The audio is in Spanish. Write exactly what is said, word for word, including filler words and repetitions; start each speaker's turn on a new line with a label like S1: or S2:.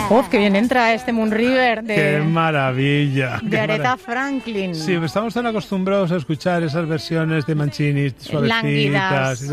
S1: Uf, que bien entra este Moon River de,
S2: ¡Qué maravilla!
S1: de
S2: qué
S1: Aretha
S2: maravilla.
S1: Franklin.
S2: Sí, estamos tan acostumbrados a escuchar esas versiones de Mancini suavecitas.
S1: Lánguidas.